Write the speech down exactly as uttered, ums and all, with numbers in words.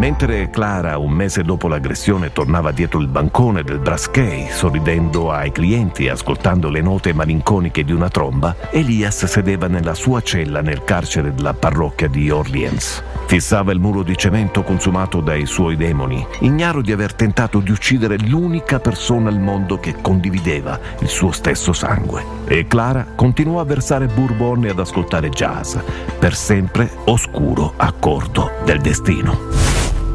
Mentre Clara, un mese dopo l'aggressione, tornava dietro il bancone del Brasquet, sorridendo ai clienti e ascoltando le note malinconiche di una tromba, Elias sedeva nella sua cella nel carcere della parrocchia di Orleans. Fissava il muro di cemento consumato dai suoi demoni, ignaro di aver tentato di uccidere l'unica persona al mondo che condivideva il suo stesso sangue. E Clara continuò a versare bourbon e ad ascoltare jazz, per sempre oscuro accordo del destino.